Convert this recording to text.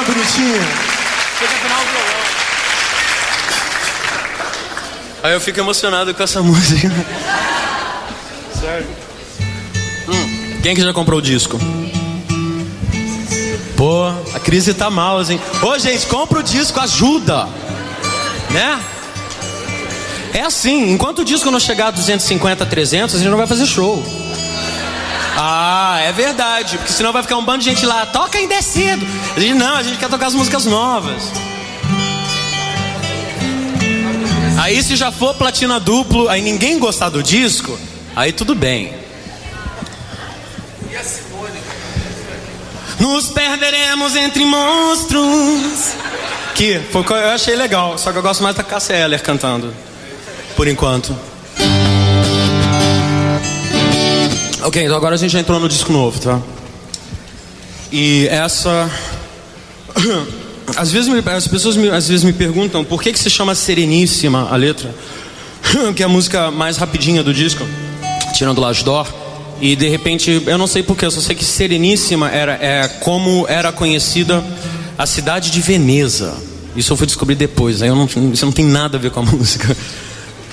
bonitinha. Fica afinal o violão. Aí eu fico emocionado com essa música. Sério. Quem que já comprou o disco? Pô, a crise tá mal, assim. Ô, gente, compra o disco, ajuda. Né? É assim, enquanto o disco não chegar a 250, 300, a gente não vai fazer show. Ah, é verdade, porque senão vai ficar um bando de gente lá, toca em descido. A gente quer tocar as músicas novas. Aí se já for platina duplo, aí ninguém gostar do disco, aí tudo bem. E a Simone? Nos perderemos entre monstros. Que foi o que eu achei legal, só que eu gosto mais da Cássia Eller cantando, por enquanto. Ok, então agora a gente já entrou no disco novo, tá? E essa... Às vezes as pessoas me perguntam por que se chama Sereníssima a letra, que é a música mais rapidinha do disco, tirando L'Âge d'Or. E de repente, eu não sei porquê, eu só sei que Sereníssima é como era conhecida a cidade de Veneza. Isso eu fui descobrir depois, isso não tem nada a ver com a música.